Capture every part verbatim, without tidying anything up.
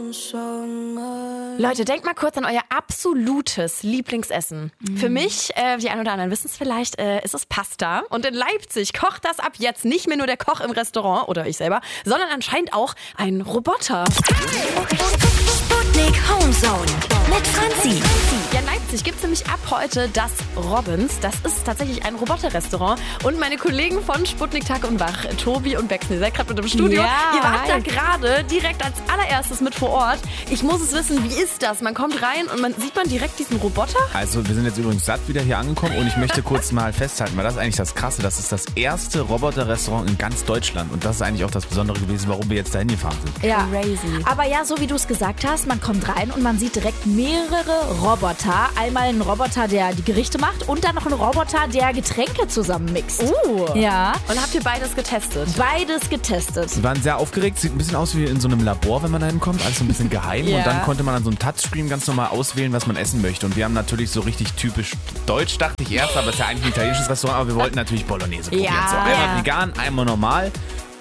Leute, denkt mal kurz an euer absolutes Lieblingsessen. Mhm. Für mich, äh, die einen oder anderen wissen es vielleicht, äh, ist es Pasta. Und in Leipzig kocht das ab jetzt nicht mehr nur der Koch im Restaurant oder ich selber, sondern anscheinend auch ein Roboter. Sputnik Homezone mit Franzi. Ja, in Leipzig gibt es nämlich ab heute das Robins. Das ist tatsächlich ein Roboterrestaurant. Und meine Kollegen von Sputnik Tag und Wach, Tobi und Bex, ihr seid gerade mit im Studio. Ja, ihr wart hi. da gerade direkt als allererstes mit vor Ort. Ich muss es wissen, wie ist das? Man kommt rein und man sieht man direkt diesen Roboter? Also wir sind jetzt übrigens satt wieder hier angekommen und ich möchte kurz mal festhalten, weil das ist eigentlich das Krasse. Das ist das erste Roboterrestaurant in ganz Deutschland. Und das ist eigentlich auch das Besondere gewesen, warum wir jetzt dahin gefahren sind. Ja, Crazy. aber ja, so wie du es gesagt hast, man kommt rein und man sieht direkt mehrere Roboter. Einmal einen Roboter, der die Gerichte macht und dann noch einen Roboter, der Getränke zusammenmixt. Uh. Ja, Und habt ihr beides getestet? beides getestet. Wir waren sehr aufgeregt, sieht ein bisschen aus wie in so einem Labor, wenn man da hinkommt, alles so ein bisschen geheim. Ja. Und dann konnte man an so einem Touchscreen ganz normal auswählen, was man essen möchte. Und wir haben natürlich so richtig typisch deutsch, dachte ich erst, aber es ist ja eigentlich ein italienisches Restaurant, aber wir wollten natürlich Bolognese probieren. Ja. So, einmal Ja. vegan, einmal normal.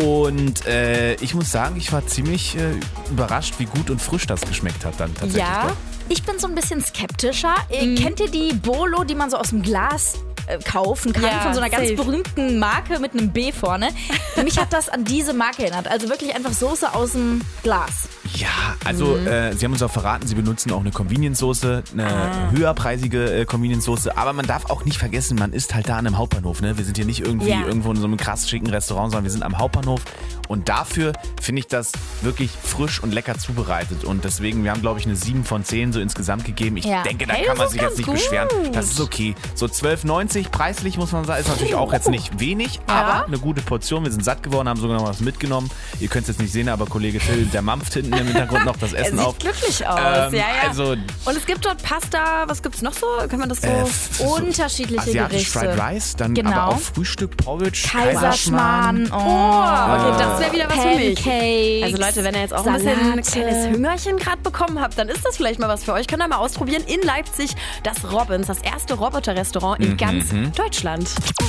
Und äh, ich muss sagen, ich war ziemlich äh, überrascht, wie gut und frisch das geschmeckt hat dann tatsächlich. Ja. doch. Ich bin so ein bisschen skeptischer. Äh, Mhm. Kennt ihr die Bolo, die man so aus dem Glas äh, kaufen kann, Ja, von so einer ganz safe. berühmten Marke mit einem B vorne? Mich hat das an diese Marke erinnert. Also wirklich einfach Soße aus dem Glas. Ja, also äh, sie haben uns auch verraten, sie benutzen auch eine Convenience-Soße, eine Ah. höherpreisige äh, Convenience-Soße. Aber man darf auch nicht vergessen, man ist halt da an einem Hauptbahnhof. Ne? Wir sind hier nicht irgendwie Ja. irgendwo in so einem krass schicken Restaurant, sondern wir sind am Hauptbahnhof. Und dafür finde ich das wirklich frisch und lecker zubereitet. Und deswegen, wir haben, glaube ich, eine sieben von zehn so insgesamt gegeben. Ich Ja. denke, da Hey, kann das man ist sich ganz jetzt nicht gut. beschweren. Das ist okay. So zwölf neunzig preislich, muss man sagen, ist natürlich auch jetzt nicht wenig, Ja. aber eine gute Portion. Wir sind satt geworden, haben sogar noch was mitgenommen. Ihr könnt es jetzt nicht sehen, aber Kollege Till, der mampft hinten im Hintergrund noch das Er Essen sieht auf. glücklich aus. Ähm, ja, ja. Also Und es gibt dort Pasta, was gibt's noch so? Kann man das so... äh, f- so Unterschiedliche asiatisch Gerichte. Fried Rice, dann Genau. aber auch Frühstück, Porridge, Kaiserschmarrn. oh, okay, Äh, das wäre wieder was für mich. Pancakes, Also Leute, wenn ihr jetzt auch ein bisschen ein Salate. kleines Hüngerchen gerade bekommen habt, dann ist das vielleicht mal was für euch. Könnt ihr mal ausprobieren. In Leipzig das Robins, das erste Roboterrestaurant in ganz Deutschland.